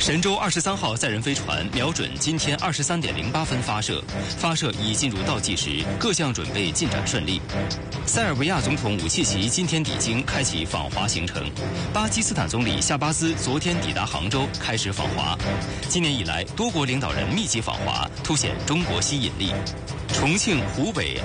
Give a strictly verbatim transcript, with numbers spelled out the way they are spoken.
神舟二十三号载人飞船瞄准今天二十三点零八分发射，发射已进入倒计时，各项准备进展顺利。塞尔维亚总统武契奇今天抵京，开启访华行程。巴基斯坦总理夏巴兹昨天抵达杭州，开始访华。今年以来，多国领导人密集访华，凸显中国吸引力。重庆、湖北、